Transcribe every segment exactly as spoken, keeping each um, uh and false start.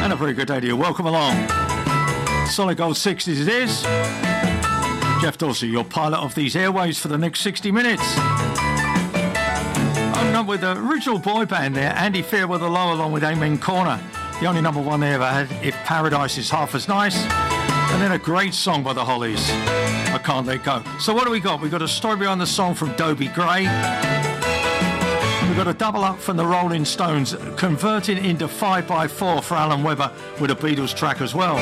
And a very good day to you. Welcome along. Solid Gold sixties it is. Jeff Dorsey, your pilot of these airways for the next sixty minutes. I'm up with the original boy band there, Andy Fairweather Low, along with Amen Corner. The only number one they ever had, If Paradise Is Half As Nice. And then a great song by the Hollies, I Can't Let Go. So what do we got? We've got a story behind the song from Dobie Gray. We've got a double up from the Rolling Stones, converting into five by four for Alan Webber with a Beatles track as well.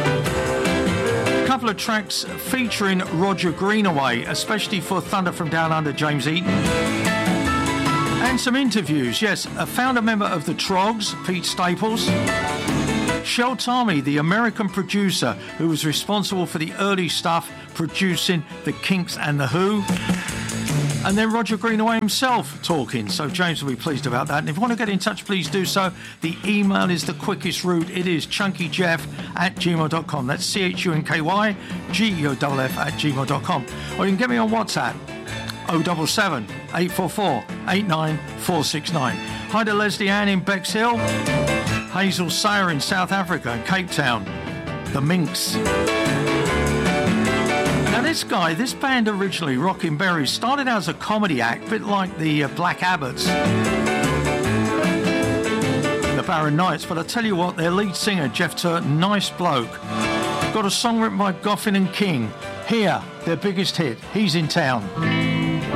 A couple of tracks featuring Roger Greenaway, especially for Thunder from Down Under, James Eaton. And some interviews, yes, a founder member of the Troggs, Pete Staples. Shel Talmy, the American producer who was responsible for the early stuff, producing the Kinks and the Who. And then Roger Greenaway himself talking, so James will be pleased about that. And if you want to get in touch, please do so. The email is the quickest route. It is chunkyjeff at gmail dot com. That's C H U N K Y G E O F F at gmail dot com. Or you can get me on WhatsApp, oh seven seven, eight four four, eight nine four six nine. Hi to Leslie Ann in Bexhill, Hazel Sayer in South Africa and Cape Town, the Minx. Now this guy, this band originally, Rockin' Berries, started out as a comedy act, a bit like the uh, Black Abbots, the Barron Knights, but I tell you what, their lead singer, Jeff Turton, nice bloke. Got a song written by Goffin and King. Here, their biggest hit, He's in Town.